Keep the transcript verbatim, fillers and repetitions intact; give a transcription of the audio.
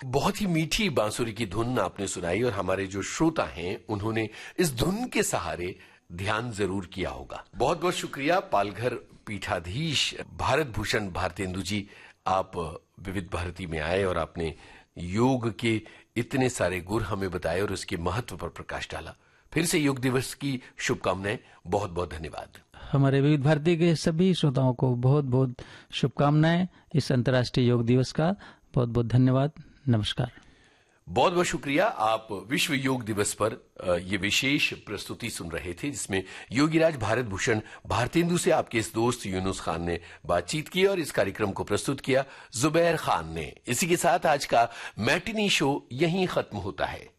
बहुत ही मीठी बांसुरी की धुन आपने सुनाई और हमारे जो श्रोता हैं उन्होंने इस धुन के सहारे ध्यान जरूर किया होगा। बहुत बहुत शुक्रिया पालघर पीठाधीश भारत भूषण भारतेंदु जी, आप विविध भारती में आए और आपने योग के इतने सारे गुर हमें बताए और उसके महत्व पर प्रकाश डाला। फिर से योग दिवस की शुभकामनाएं, बहुत बहुत धन्यवाद। हमारे विविध भारती के सभी श्रोताओं को बहुत बहुत शुभकामनाएं इस अंतर्राष्ट्रीय योग दिवस का। बहुत बहुत धन्यवाद। नमस्कार। बहुत बहुत शुक्रिया। आप विश्व योग दिवस पर ये विशेष प्रस्तुति सुन रहे थे जिसमें योगीराज भारत भूषण भारतेंदु से आपके इस दोस्त यूनुस खान ने बातचीत की और इस कार्यक्रम को प्रस्तुत किया जुबैर खान ने। इसी के साथ आज का मैटिनी शो यहीं खत्म होता है।